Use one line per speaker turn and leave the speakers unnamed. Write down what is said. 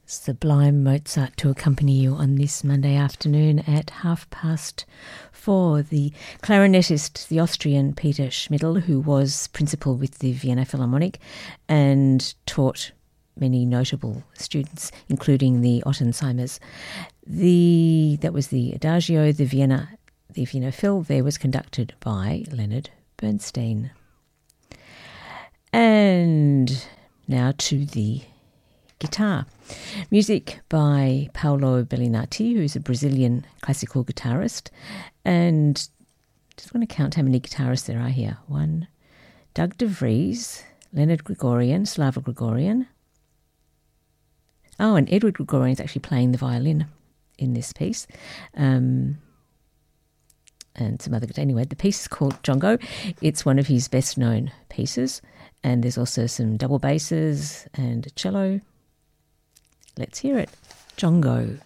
Sublime Mozart to accompany you on this Monday afternoon at 4:30. The clarinetist, the Austrian Peter Schmidl, who was principal with the Vienna Philharmonic and taught many notable students, including the Ottenheimers. That was the Adagio, the Vienna Phil there was conducted by Leonard Bernstein. And now to the guitar. Music by Paolo Bellinati, who's a Brazilian classical guitarist. And just want to count how many guitarists there are here. 1, Doug de Vries, Leonard Gregorian, Slava Gregorian. Oh, and Edward Gregorian is actually playing the violin in this piece. And some other guitar. Anyway, the piece is called Django. It's one of his best-known pieces. And there's also some double basses and a cello. Let's hear it. Django.